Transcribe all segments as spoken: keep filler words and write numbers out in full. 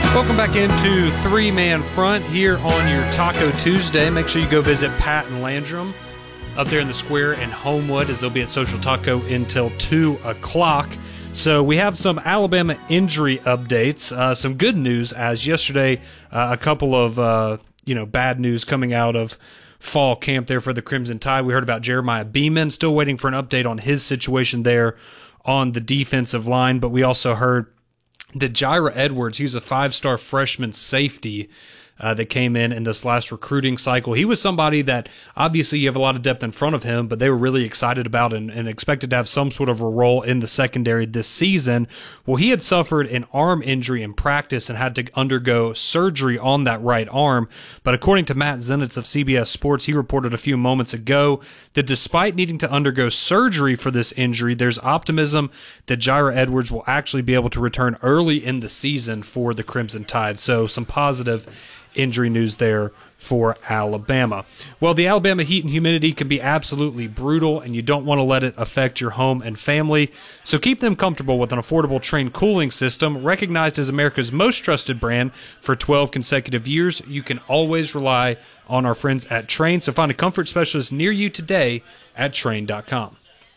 Welcome back into Three-Man Front here on your Taco Tuesday. Make sure you go visit Pat and Landrum up there in the square in Homewood, as they'll be at Social Taco until two o'clock. So we have some Alabama injury updates. Uh, some good news, as yesterday uh, a couple of uh, you know bad news coming out of fall camp there for the Crimson Tide. We heard about Jeremiah Beeman, still waiting for an update on his situation there on the defensive line, but we also heard that Jaira Edwards, he's a five-star freshman safety uh, that came in in this last recruiting cycle. He was somebody that obviously you have a lot of depth in front of him, but they were really excited about and, and expected to have some sort of a role in the secondary this season. Well, he had suffered an arm injury in practice and had to undergo surgery on that right arm. But according to Matt Zenitz of C B S Sports, he reported a few moments ago that despite needing to undergo surgery for this injury, there's optimism that Jaira Edwards will actually be able to return early in the season for the Crimson Tide. So some positive injury news there for Alabama. Well, the Alabama heat and humidity can be absolutely brutal, and you don't want to let it affect your home and family. So keep them comfortable with an affordable Trane cooling system. Recognized as America's most trusted brand for twelve consecutive years, you can always rely on our friends at Trane. So find a comfort specialist near you today at Trane dot com.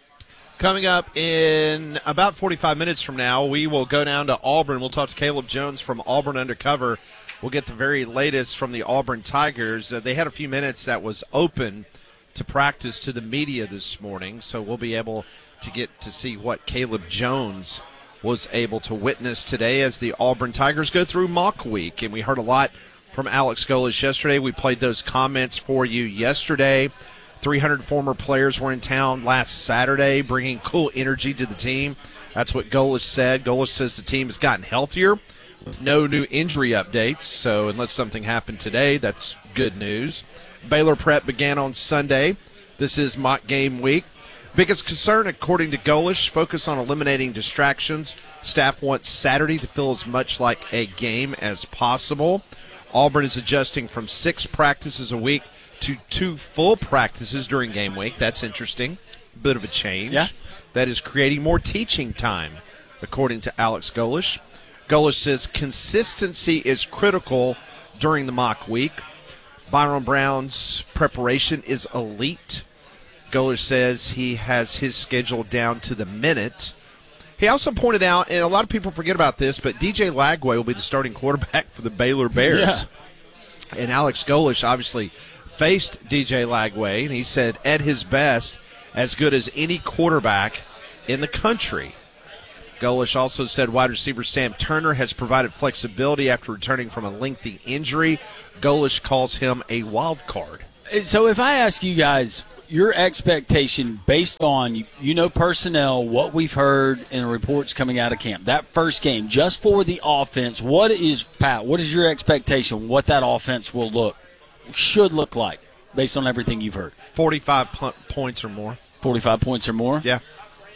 Coming up in about forty-five minutes from now, we will go down to Auburn. We'll talk to Caleb Jones from Auburn Undercover. We'll get the very latest from the Auburn Tigers. Uh, they had a few minutes that was open to practice to the media this morning, so we'll be able to get to see what Caleb Jones was able to witness today as the Auburn Tigers go through mock week. And we heard a lot from Alex Golesh yesterday. We played those comments for you yesterday. three hundred former players were in town last Saturday, bringing cool energy to the team. That's what Golesh said. Golesh says the team has gotten healthier with no new injury updates, so unless something happened today, that's good news. Baylor prep began on Sunday. This is mock game week. Biggest concern, according to Golesh, focus on eliminating distractions. Staff wants Saturday to feel as much like a game as possible. Auburn is adjusting from six practices a week to two full practices during game week. That's interesting. Bit of a change. Yeah. That is creating more teaching time, according to Alex Golesh. Golesh says consistency is critical during the mock week. Byron Brown's preparation is elite. Golesh says he has his schedule down to the minute. He also pointed out, and a lot of people forget about this, but D J Lagway will be the starting quarterback for the Baylor Bears. Yeah. And Alex Golesh obviously faced D J Lagway, and he said at his best, as good as any quarterback in the country. Golesh also said wide receiver Sam Turner has provided flexibility after returning from a lengthy injury. Golesh calls him a wild card. So if I ask you guys your expectation based on, you know, personnel, what we've heard in the reports coming out of camp, that first game, just for the offense, what is, Pat, what is your expectation, what that offense will look, should look like based on everything you've heard? forty-five p- points or more. forty-five points or more? Yeah.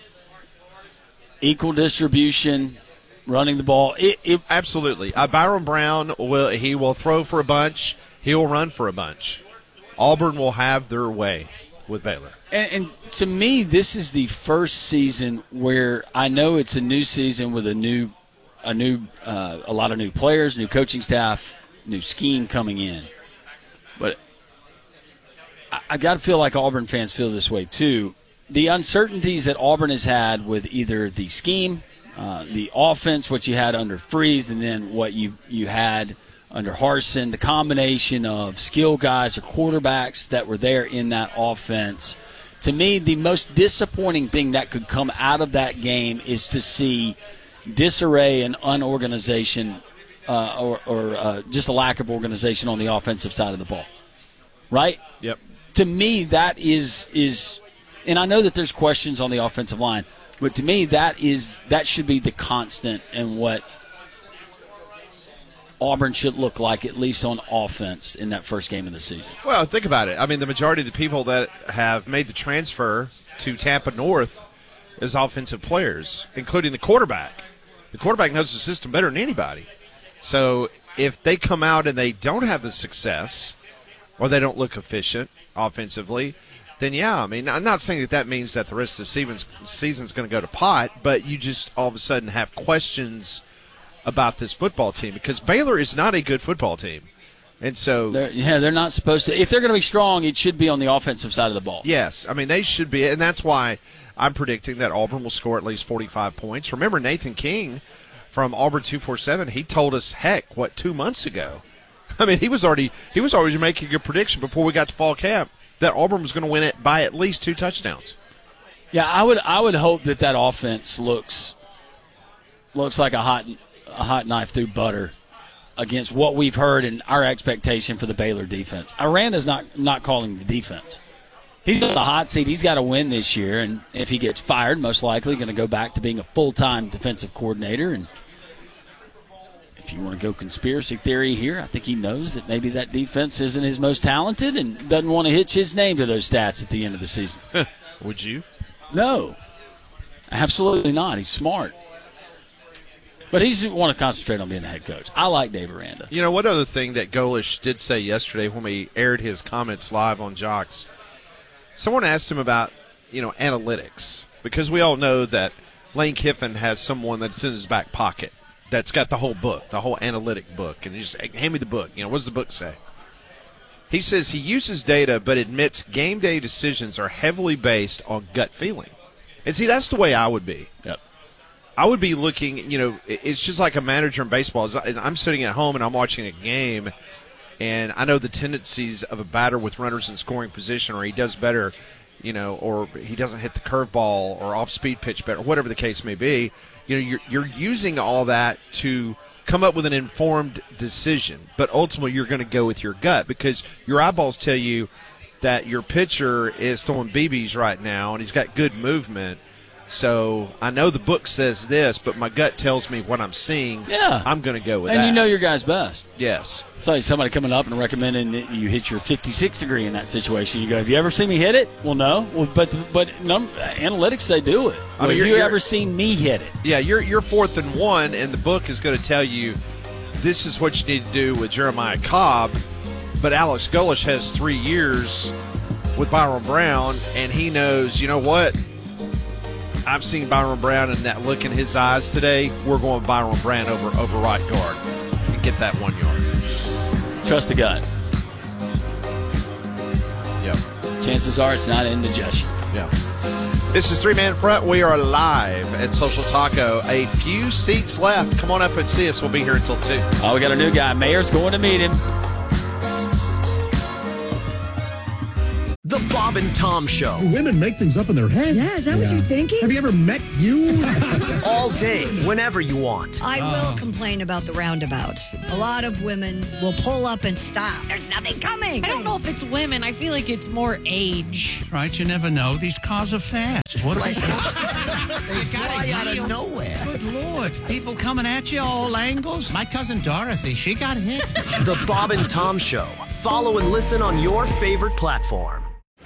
Equal distribution, running the ball. It, it, Absolutely. Uh, Byron Brown, will he will throw for a bunch. He will run for a bunch. Auburn will have their way with Baylor. And, and to me, this is the first season where I know it's a new season with a new, a new, uh, a lot of new players, new coaching staff, new scheme coming in. But I, I got to feel like Auburn fans feel this way too. The uncertainties that Auburn has had with either the scheme, uh, the offense, what you had under Freeze, and then what you, you had under Harsin, the combination of skill guys or quarterbacks that were there in that offense. To me, the most disappointing thing that could come out of that game is to see disarray and unorganization uh, or, or uh, just a lack of organization on the offensive side of the ball. Right? Yep. To me, that is is – and I know that there's questions on the offensive line, but to me, that is that should be the constant and what Auburn should look like, at least on offense, in that first game of the season. Well, think about it. I mean, the majority of the people that have made the transfer to Tampa North is offensive players, including the quarterback. The quarterback knows the system better than anybody. So if they come out and they don't have the success or they don't look efficient offensively, then, yeah, I mean, I'm not saying that that means that the rest of the season's, season's going to go to pot, but you just all of a sudden have questions about this football team because Baylor is not a good football team. And so, they're, yeah, they're not supposed to. If they're going to be strong, it should be on the offensive side of the ball. Yes, I mean they should be, and that's why I'm predicting that Auburn will score at least forty-five points. Remember Nathan King from Auburn two forty-seven? He told us, heck, what two months ago? I mean, he was already he was already making a prediction before we got to fall camp that Auburn was going to win it by at least two touchdowns. Yeah, I would I would hope that that offense looks looks like a hot a hot knife through butter against what we've heard and our expectation for the Baylor defense. Aranda's not not calling the defense. He's on the hot seat. He's got to win this year, and if he gets fired, most likely going to go back to being a full-time defensive coordinator. And if you want to go conspiracy theory here, I think he knows that maybe that defense isn't his most talented and doesn't want to hitch his name to those stats at the end of the season. Would you? No, absolutely not. He's smart. But he's want to concentrate on being a head coach. I like Dave Aranda. You know, what other thing that Golish did say yesterday when we aired his comments live on Jocks, someone asked him about, you know, analytics, because we all know that Lane Kiffin has someone that's in his back pocket that's got the whole book, the whole analytic book, and he just, hey, hand me the book. You know, what does the book say? He says he uses data but admits game day decisions are heavily based on gut feeling. And see, that's the way I would be. Yep. I would be looking, you know, it's just like a manager in baseball. I'm sitting at home and I'm watching a game, and I know the tendencies of a batter with runners in scoring position, or he does better, you know, or he doesn't hit the curveball or off-speed pitch better, whatever the case may be. You know, you're, you're using all that to come up with an informed decision, but ultimately you're going to go with your gut because your eyeballs tell you that your pitcher is throwing B Bs right now and he's got good movement. So I know the book says this, but my gut tells me what I'm seeing. Yeah. I'm going to go with and that. And you know your guy's best. Yes. It's like somebody coming up and recommending that you hit your fifty-six degree in that situation. You go, have you ever seen me hit it? Well, no. Well, but but num- analytics say do it. I mean, have you're, you you're, ever seen me hit it? Yeah, you're you're fourth and one, and the book is going to tell you this is what you need to do with Jeremiah Cobb. But Alex Golish has three years with Byron Brown, and he knows, you know what? I've seen Byron Brown and that look in his eyes today. We're going Byron Brown over, over right guard and get that one yard. Trust the gut. Yep. Chances are it's not indigestion. Yeah. This is Three Man Front. We are live at Social Taco. A few seats left. Come on up and see us. We'll be here until two. Oh, we got a new guy. Mayor's going to meet him. The Bob and Tom Show. Women make things up in their head. Yeah, is that yeah. what you're thinking? Have you ever met you? All day, whenever you want. I will uh. complain about the roundabouts. A lot of women will pull up and stop. There's nothing coming. I don't know if it's women. I feel like it's more age. Right, you never know. These cars are fast. What like, they fly out of nowhere. Good Lord. People coming at you all angles. My cousin Dorothy, she got hit. The Bob and Tom Show. Follow and listen on your favorite platform.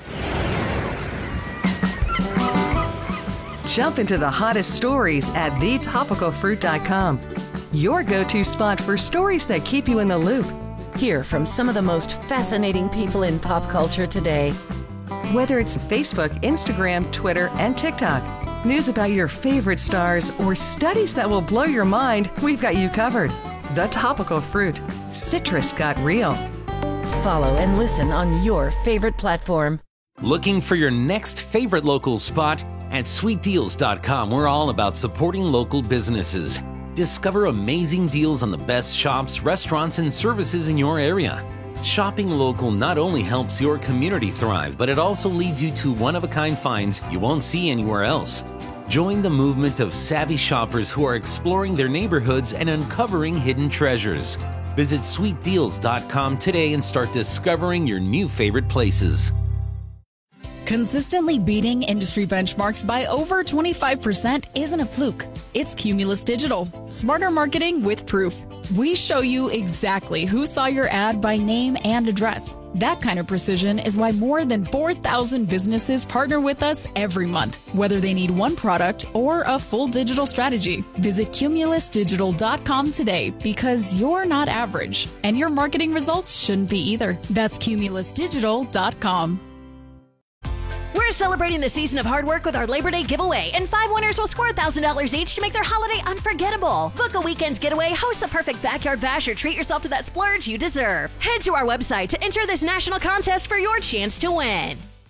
Jump into the hottest stories at the topical fruit dot com. Your go-to spot for stories that keep you in the loop. Hear from some of the most fascinating people in pop culture today. Whether it's Facebook, Instagram, Twitter, and TikTok, news about your favorite stars, or studies that will blow your mind, we've got you covered. The Topical Fruit. Citrus got real. Follow and listen on your favorite platform. Looking for your next favorite local spot? At sweet deals dot com, we're all about supporting local businesses. Discover amazing deals on the best shops, restaurants, and services in your area. Shopping local not only helps your community thrive, but it also leads you to one-of-a-kind finds you won't see anywhere else. Join the movement of savvy shoppers who are exploring their neighborhoods and uncovering hidden treasures. Visit sweet deals dot com today and start discovering your new favorite places. Consistently beating industry benchmarks by over twenty-five percent isn't a fluke. It's Cumulus Digital. Smarter marketing with proof. We show you exactly who saw your ad by name and address. That kind of precision is why more than four thousand businesses partner with us every month, whether they need one product or a full digital strategy. Visit cumulus digital dot com today because you're not average, and your marketing results shouldn't be either. That's cumulus digital dot com. We're We're celebrating the season of hard work with our Labor Day giveaway, and five winners will score one thousand dollars each to make their holiday unforgettable. Book a weekend getaway, host the perfect backyard bash, or treat yourself to that splurge you deserve. Head to our website to enter this national contest for your chance to win.